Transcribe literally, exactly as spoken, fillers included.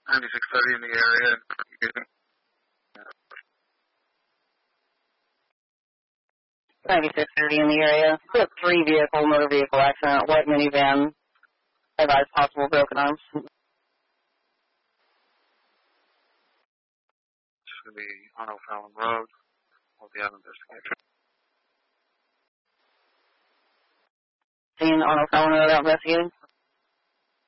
ninety-six thirty in the area. ninety-six thirty in the area. It's a three-vehicle motor vehicle accident, white minivan. Advise possible broken arms. It's going to be on O'Fallon Road. We'll be out investigating. Seen on O'Fallon Road out investigating?